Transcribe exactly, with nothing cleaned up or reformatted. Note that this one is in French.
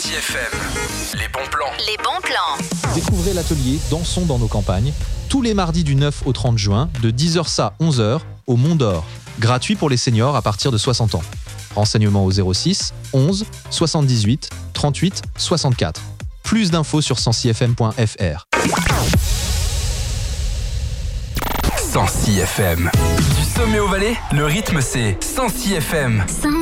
six F M, les bons plans. Les bons plans. Découvrez l'atelier Dansons dans nos campagnes, tous les mardis du neuf au trente juin, de dix heures ça onze heures, au Mont d'Or. Gratuit pour les seniors à partir de soixante ans. Renseignements au zéro six onze soixante-dix-huit trente-huit soixante-quatre. Plus d'infos sur cent six F M point F R. cent six F M. Du sommet au Valais, le rythme c'est cent six F M.